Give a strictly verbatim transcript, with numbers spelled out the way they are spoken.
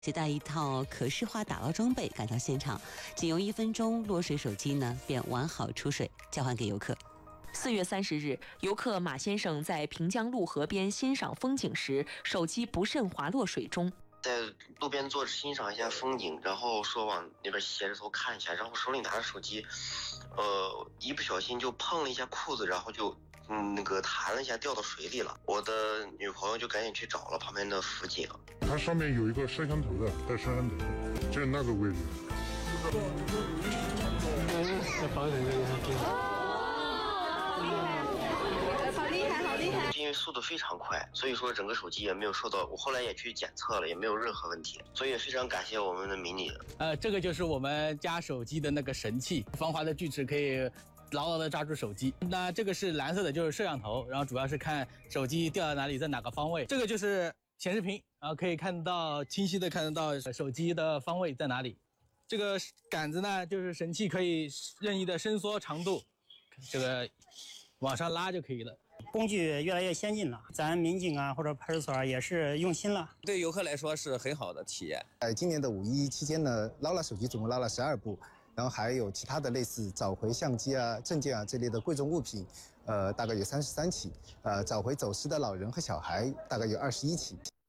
携带一套可视化打捞装备赶到现场，仅用一分钟，落水手机呢便完好出水，交还给游客。 四月三十日，游客马先生在平江路河边欣赏风景时，手机不慎滑落水中。 在路边坐着欣赏一下风景，然后说往那边斜着头看一下，然后手里拿着手机，呃，一不小心就碰了一下裤子，然后就嗯那个弹了一下掉到水里了。我的女朋友就赶紧去找了旁边的辅警。 它上面有一个摄像头的，带摄像头的，就是那个位置。 在房顶这里。 好厉害，好厉害！ 因为速度非常快，所以说整个手机也没有受到，我后来也去检测了，也没有任何问题，所以也非常感谢我们的迷你。 呃，这个就是我们加手机的那个神器，防滑的锯齿可以牢牢的抓住手机。那这个是蓝色的，就是摄像头，然后主要是看手机掉到哪里，在哪个方位。这个就是显示屏，然后可以看到清晰的看得到手机的方位在哪里。这个杆子呢，就是神器可以任意的伸缩长度，这个往上拉就可以了。 工具越来越先进了，咱民警啊或者派出所啊也是用心了， 对游客来说是很好的体验。 在今年的五一期间呢，捞了手机总共捞了十二部，然后还有其他的类似找回相机啊、证件啊这类的贵重物品，呃，大概有三十三起，呃，找回走失的老人和小孩大概有二十一起。